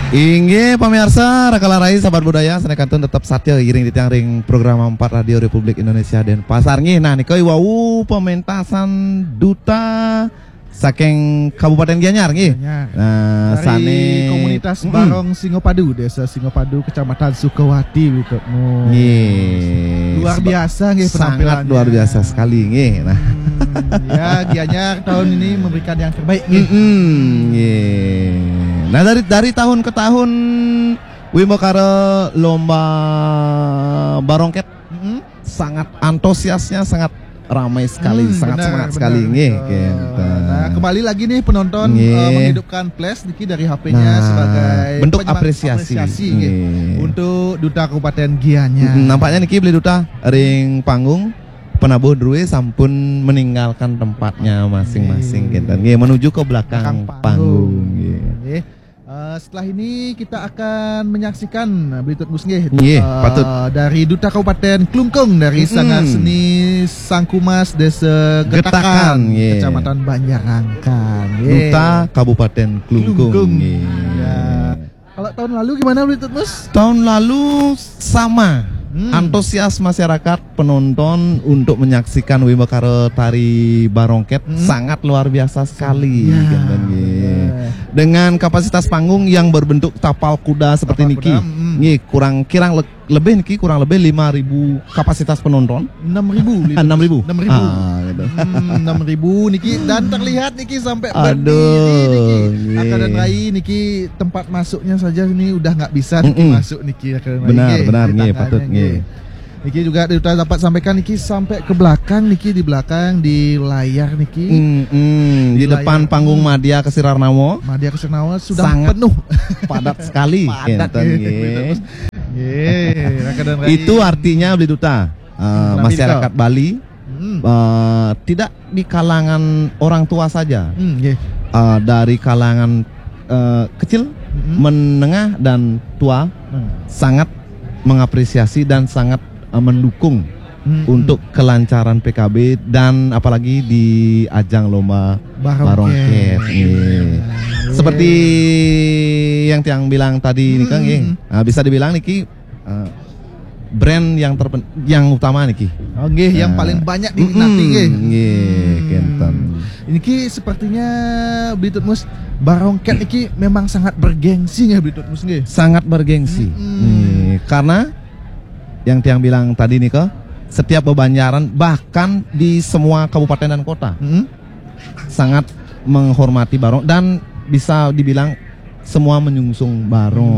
Inge pemirsa, Rakalarai sahabat budaya, senekantun tetap satya iring di tiang ring program 4 Radio Republik Indonesia dan pasar nggih. Nah niku wau pementasan duta saking Kabupaten Gianyar nggih. Nah, dari sane komunitas Barong Singopadu, Desa Singopadu, Kecamatan Sukawati gitu. Nggih. Luar biasa nggih penampilannya. Sangat luar biasa sekali nggih. Nah, ya Gianyar tahun ini memberikan yang terbaik nggih. Nggih. Nah dari tahun ke tahun Wimokara lomba barongket sangat antusiasnya, sangat ramai sekali, sangat semangat sekali nggih. Nah, kembali lagi nih penonton menghidupkan flash niki dari HP-nya sebagai bentuk apresiasi untuk Duta Kabupaten Gianyar. Nampaknya niki beli duta ring panggung penabuh Drue sampun meninggalkan tempatnya masing-masing nggih, menuju ke belakang panggung nggih. Setelah ini kita akan menyaksikan Blitut Musnggih patut dari Duta Kabupaten Klungkung dari Sanggar Seni Sangkumas Desa Getakan, Kecamatan Banjarangkan. Duta Kabupaten Klungkung. Ya. Kalau tahun lalu gimana Blitut Mus? Tahun lalu sama. Antusias masyarakat penonton untuk menyaksikan Wimokara tari barongket sangat luar biasa sekali dengan kapasitas panggung yang berbentuk tapal kuda seperti niki. Kurang lebih 5.000 kapasitas penonton. 6.000 niki dan terlihat niki sampai berdiri niki. Akademi Rai niki tempat masuknya saja ini udah nggak bisa niki masuk niki benar nggih patut nggih. Niki juga dapat sampaikan niki sampai ke belakang niki, di belakang di layar niki. Di depan panggung Madya Kesirarnawo. Madya Kesirarnawo sudah sangat penuh. Padat sekali. Itu artinya beli duta masyarakat Bali tidak di kalangan orang tua saja. Dari kalangan kecil, menengah dan tua sangat mengapresiasi dan sangat mendukung untuk kelancaran PKB dan apalagi di ajang lomba barongket. Seperti yang Tiang bilang tadi nih Kang, bisa dibilang niki brand yang utama niki. Yang paling banyak diminati kenten. Niki sepertinya Blitut Mus barongket niki memang sangat bergengsi ya Blitut Mus nggih. Sangat bergengsi. Karena yang Tiang bilang tadi nih setiap bebanjaran bahkan di semua kabupaten dan kota sangat menghormati barong dan bisa dibilang semua menyungsung barong.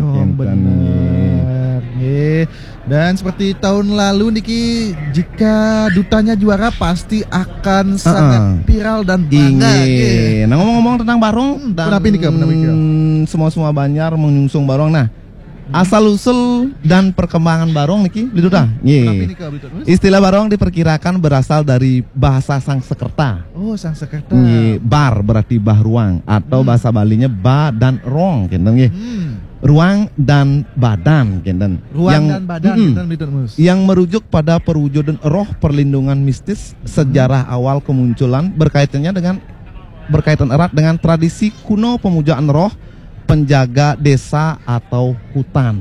Benar. Dan seperti tahun lalu niki jika dutanya juara pasti akan sangat viral dan bangga. Nah ngomong-ngomong tentang barong dan semua Banjar menyungsung barong. Nah asal-usul dan perkembangan barong niki Duta. Istilah barong diperkirakan berasal dari bahasa Sangsekerta. Oh, Sangsekerta. Bar berarti bah ruang atau bahasa Balinya ba dan rong kenten ruang dan badan kenten. Dan badan yang merujuk pada perwujudan roh perlindungan mistis sejarah awal kemunculan berkaitan erat dengan tradisi kuno pemujaan roh penjaga desa atau hutan.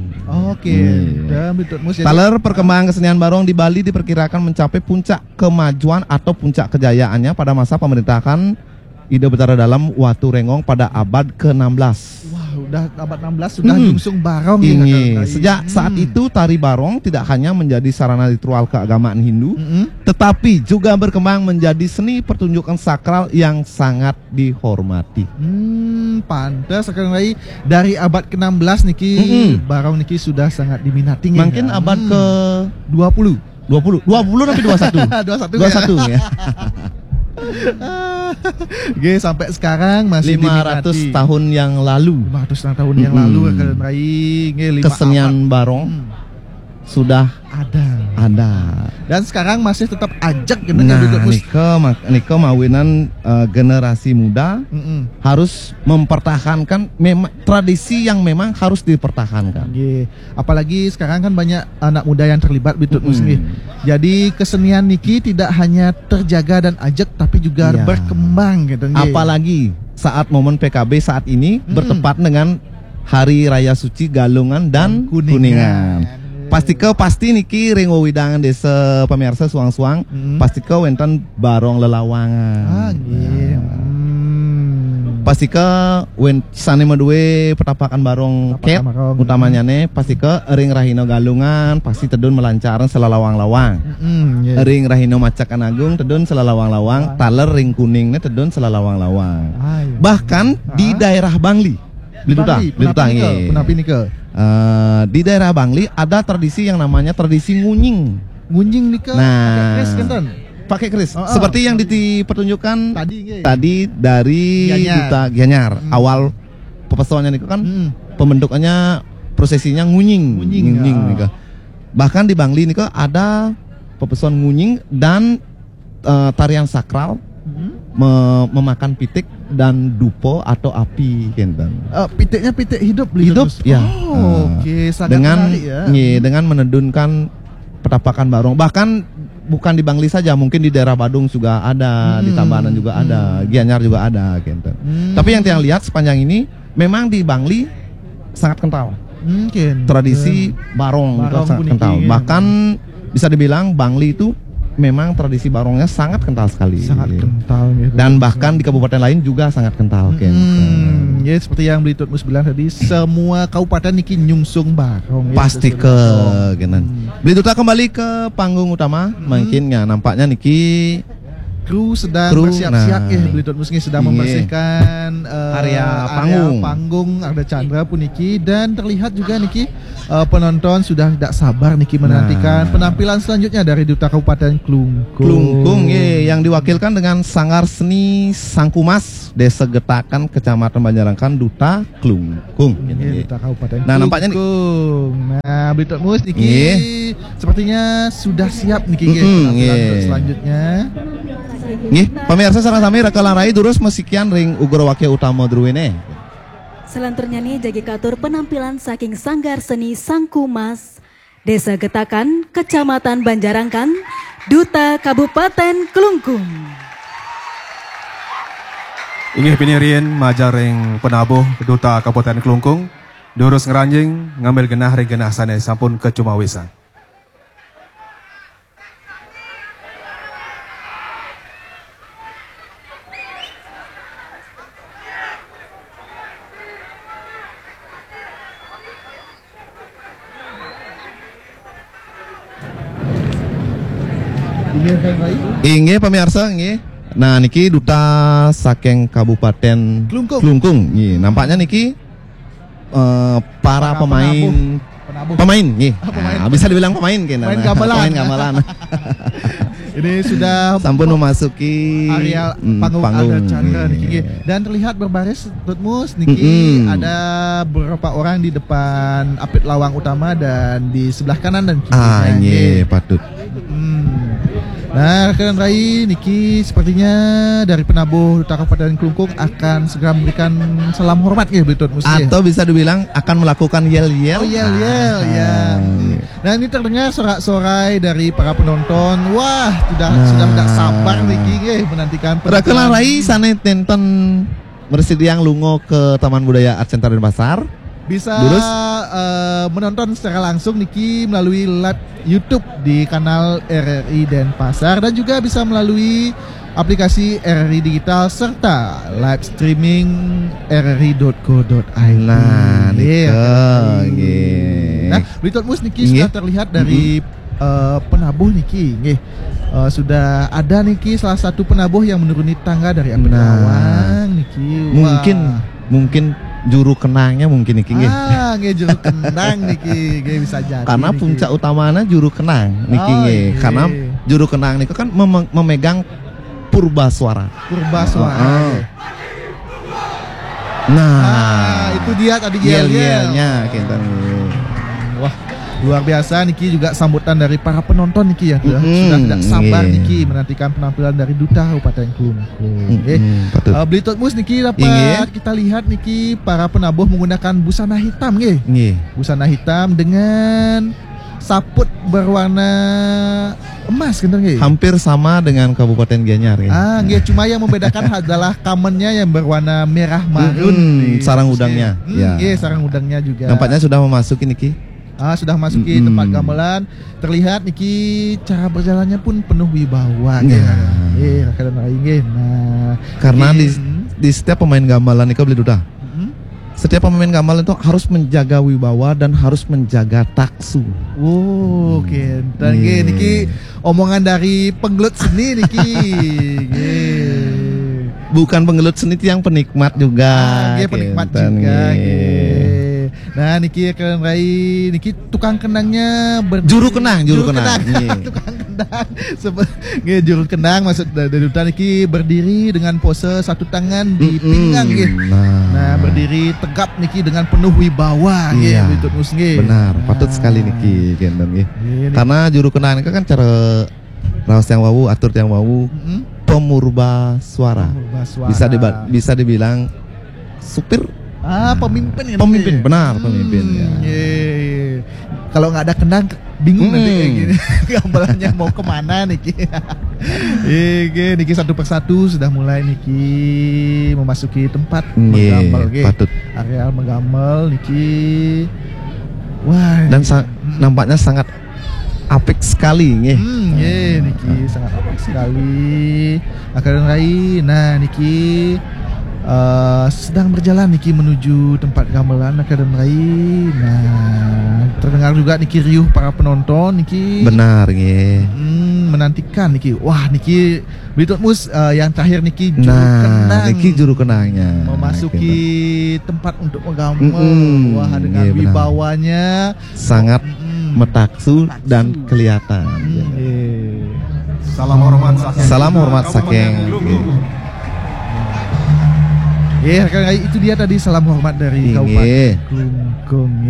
Taler perkembangan kesenian barong di Bali diperkirakan mencapai puncak kemajuan atau puncak kejayaannya pada masa pemerintahan Ida Betara Dalam Watu Rengong pada abad ke-16. Wah, udah abad 16 sudah nyungsung barong Sejak saat itu tari barong tidak hanya menjadi sarana ritual keagamaan Hindu, tetapi juga berkembang menjadi seni pertunjukan sakral yang sangat dihormati. Pantas sekali dari abad ke-16 niki barong niki sudah sangat diminati. Mungkin abad ke-20 tapi 21 ya. Sampai sekarang masih 500 tahun yang lalu. 500 tahun yang lalu kesenian barong sudah ada. Dan sekarang masih tetap ajak Niko mawinan generasi muda harus mempertahankan tradisi yang memang harus dipertahankan. Apalagi sekarang kan banyak anak muda yang terlibat Jadi kesenian niki tidak hanya terjaga dan ajak tapi juga berkembang Apalagi saat momen PKB saat ini bertepat dengan Hari Raya Suci Galungan dan Kuningan. Pasti niki ring wewidangan desa pemirsa suang-suang. Pasti ke wenten barong lelawangan. Pasti ke sane medue petapakan barong ket utamanya nih pasti ke ring rahino galungan pasti tedun melancaran selalawang-lawang. Ring rahino macakan agung tedun selalawang-lawang, taler ring kuningnya tedun selalawang-lawang. Bahkan di daerah Bangli, Bliduta di daerah Bangli ada tradisi yang namanya tradisi ngunying. Ngunying nih ke Pakai keris. Seperti yang dipertunjukkan tadi dari Duta Gianyar. Awal pepesoannya nih kan pembentukannya prosesinya ngunying nih. Bahkan di Bangli nih ada pepesoan ngunying dan tarian sakral memakan pitik dan dupo atau api kenten. Pitiknya pitik hidup ya. Oke, sangat menarik ya. Dengan menedunkan petapakan barong. Bahkan bukan di Bangli saja, mungkin di daerah Badung juga ada, di Tabanan juga ada, Gianyar juga ada kenten. Tapi yang tiang lihat sepanjang ini memang di Bangli sangat kental. Tradisi barong itu sangat kental. Bahkan bisa dibilang Bangli itu memang tradisi barongnya sangat kental sekali. Sangat kental gitu. Dan bahkan di kabupaten lain juga sangat kental. Ya seperti yang Beli Tutmus bilang tadi, semua kabupaten niki nyungsung barong. Pasti ke Beli Tuta kembali ke panggung utama. Mungkin ya nampaknya niki kru sedang bersiap-siap Beli Tutmus sedang membersihkan area panggung. Ada Chandra pun niki dan terlihat juga niki penonton sudah tidak sabar niki menantikan penampilan selanjutnya dari Duta Kabupaten Klungkung yang diwakilkan dengan Sanggar Seni Sangkumas Desa Getakan Kecamatan Banjarangkan Duta Klungkung. Duta Kabupaten Klungkung. Nampaknya Nah, Beli Tutmus niki sepertinya sudah siap niki penampilan selanjutnya. Pemirsa sareng sami rekalan rai terus mesikian ring Ugro Wakil Utama Druwene. Selanturnya nih jagi katur penampilan saking Sanggar Seni Sangkumas Desa Getakan Kecamatan Banjarangkan Duta Kabupaten Klungkung. Inggih pinirien majaring penabuh Duta Kabupaten Klungkung durus ngeranjing ngambil genah ring genah sanes sampun kecumawisan. Inggih pemirsa nggih. Nah niki Duta saking Kabupaten Klungkung. Nampaknya niki para pemain nggih. Bisa dibilang pemain kena. Pemain gamelan. Ini sudah sampun memasuki area panggung ada Chandra niki. Dan terlihat berbaris Tutmus niki ada beberapa orang di depan apit lawang utama dan di sebelah kanan dan kiri. Patut. Nah, rekan Rai niki sepertinya dari penabuh Duta Kabupaten Klungkung akan segera memberikan salam hormat ya Beli Tutmus. Atau bisa dibilang akan melakukan yel-yel. Ya. Nah, ini terdengar sorak-sorai dari para penonton. Wah, sudah tidak sabar niki menantikan rekan Rai sane tenten bersidiang lungo ke Taman Budaya Art Center Denpasar. Bisa menonton secara langsung niki melalui live YouTube di kanal RRI Denpasar dan juga bisa melalui aplikasi RRI Digital serta live streaming rri.co.id. Nah, Beli Tutmus niki sudah terlihat dari penabuh niki. Sudah ada niki salah satu penabuh yang menuruni tangga dari apit lawang niki. Mungkin juru kenangnya mungkin niki nggih. Juru kenang niki bisa jadi. Karena puncak utamanya juru kenang niki nggih. Karena juru kenang niku kan memegang purba suara. Nah, itu dia tadi yel-yelnya kita. Wah, luar biasa niki juga sambutan dari para penonton niki ya. Sudah tidak sabar niki menantikan penampilan dari Duta Kabupaten Klungkung. Beli Tutmus niki dapat kita lihat niki para penabuh menggunakan busana hitam Busana hitam dengan saput berwarna emas gitu nggih. Hampir sama dengan Kabupaten Gianyar ya. Nggih, cuma yang membedakan adalah kamennya yang berwarna merah marun. Sarang udangnya. Ya. Nggih, sarang udangnya juga. Nampaknya sudah memasuki niki. Sudah masuki tempat gamelan. Terlihat niki cara berjalannya pun penuh wibawa. Nah, karena di setiap pemain gamelan itu beli duta. Setiap pemain gamelan itu harus menjaga wibawa dan harus menjaga taksu. Oke. Dan niki omongan dari penggelut seni niki. Bukan penggelut seni, yang penikmat juga. Penikmat juga. Nah, niki keren rai, niki tukang kendangnya juru kenang. Tukang kendang. Juru kendang maksud dari duta niki berdiri dengan pose satu tangan di pinggang Nah, berdiri tegap niki dengan penuh wibawa Benar, patut sekali niki Karena juru kenang itu kan cara raos yang wawu, atur yang wawu, pemurba suara. Bisa dibilang supir. Pemimpin. Benar, pemimpin. Kalau nggak ada kendang bingung nanti gamelannya mau kemana niki. Niki satu persatu sudah mulai niki memasuki tempat menggamel. Areal menggamel niki. Wah. Dan nampaknya sangat apik sekali niki sangat apik sekali. Akan rai. Nah niki sedang berjalan niki menuju tempat gamelan Akademi. Nah, terdengar juga niki riuh para penonton niki. Benar nggih. Menantikan niki. Wah, niki Bitutmus yang terakhir niki juru kenang. Niki juru kenangnya memasuki tempat untuk menggamel. Wah, dengan wibawanya sangat metaksu dan kelihatan. Salam hormat saking. Itu dia tadi salam hormat dari Kabupaten Klungkung.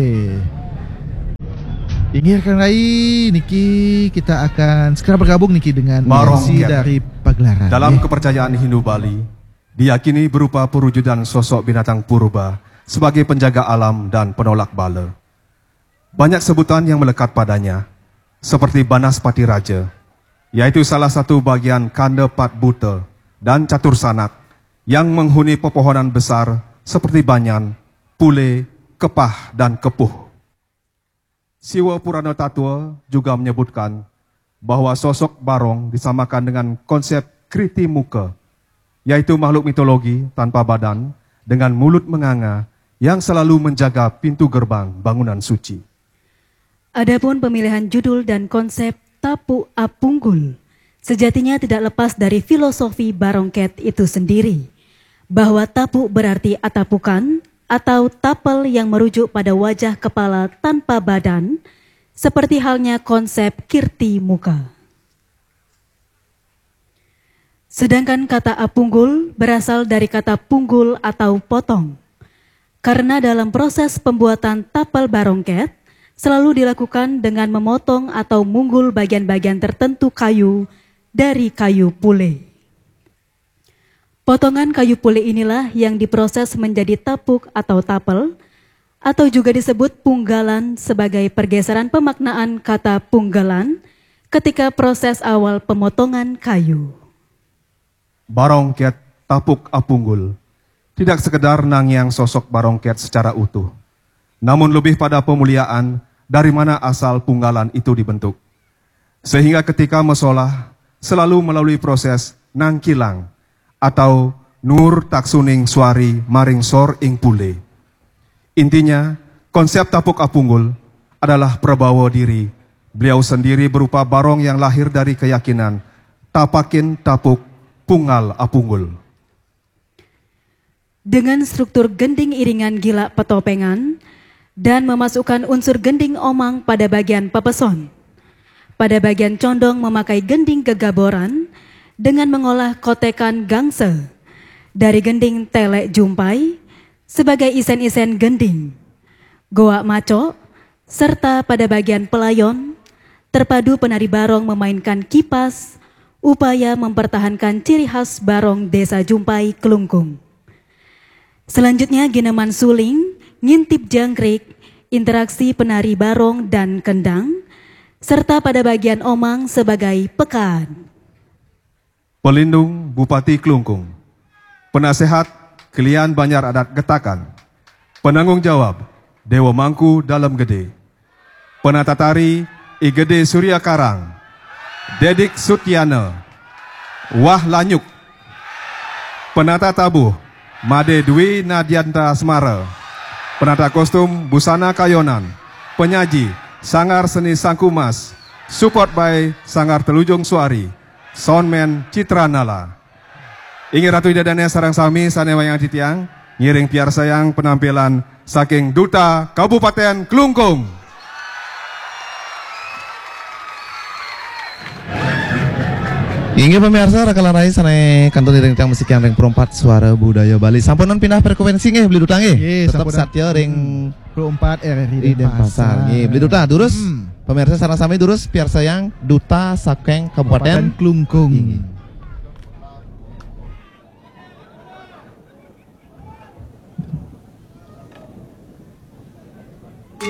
Rekan Rai, niki kita akan segera bergabung niki dengan versi dari pagelaran. Dalam kepercayaan Hindu Bali, diyakini berupa perwujudan sosok binatang purba sebagai penjaga alam dan penolak bala. Banyak sebutan yang melekat padanya, seperti Banaspati Raja, yaitu salah satu bagian kanda pat buta dan catur sanak yang menghuni pepohonan besar seperti banyan, pule, kepah, dan kepuh. Siwa Purana Tatua juga menyebutkan bahwa sosok Barong disamakan dengan konsep Kriti Muka, yaitu makhluk mitologi tanpa badan dengan mulut menganga yang selalu menjaga pintu gerbang bangunan suci. Adapun pemilihan judul dan konsep Tapu Apunggul sejatinya tidak lepas dari filosofi Barongket itu sendiri, bahwa tapu berarti atapukan atau tapel yang merujuk pada wajah kepala tanpa badan, seperti halnya konsep Kirti Muka. Sedangkan kata apunggul berasal dari kata punggul atau potong, karena dalam proses pembuatan tapel Barongket selalu dilakukan dengan memotong atau munggul bagian-bagian tertentu kayu dari kayu pule. Potongan kayu pule inilah yang diproses menjadi tapuk atau tapel, atau juga disebut punggalan sebagai pergeseran pemaknaan kata punggalan ketika proses awal pemotongan kayu. Barongket Tapuk Apunggul tidak sekedar nangyang sosok Barongket secara utuh, namun lebih pada pemuliaan dari mana asal punggalan itu dibentuk. Sehingga ketika mesolah selalu melalui proses nangkilang atau nur taksuning suari maring sor ing pule. Intinya, konsep Tapuk Apunggul adalah prabawa diri. Beliau sendiri berupa barong yang lahir dari keyakinan tapakin tapuk punggal apunggul. Dengan struktur gending iringan gila petopengan dan memasukkan unsur gending omang pada bagian pepeson. Pada bagian condong memakai gending gegaboran dengan mengolah kotekan gangse dari gending telek jumpai sebagai isen-isen gending, goa maco, serta pada bagian pelayon, terpadu penari barong memainkan kipas, upaya mempertahankan ciri khas barong desa Jumpai Klungkung. Selanjutnya gineman suling, ngintip jangkrik, interaksi penari barong dan kendang, serta pada bagian omang sebagai pekan. Pelindung Bupati Klungkung, penasehat Kelian Banjar Adat Getakan, penanggung jawab Dewa Mangku Dalam Gede, penata tari Igede Surya Karang, Dedik Sutyana, Wah Lanyuk, penata tabuh Made Dwi Nadianta Semara, penata kostum Busana Kayonan, penyaji Sanggar Seni Sangkumas, support by Sanggar Telujung Suari, soundman Citra Nala. Ingin Ratu Dadane sarang sami sanewayang titiang, ngiring piar sayang penampilan saking Duta Kabupaten Klungkung. Ingat pemirsa rakalan rai sanai kantor ring tang musik yang ring perempat suara budaya Bali. Sampunan pindah frekuensi nggih beli duta nggih. Tetap satya ring perempat RRI Denpasar. Nggih beli duta durus. Pemirsa sareng sami durus piar sayang Duta saking Kabupaten Klungkung.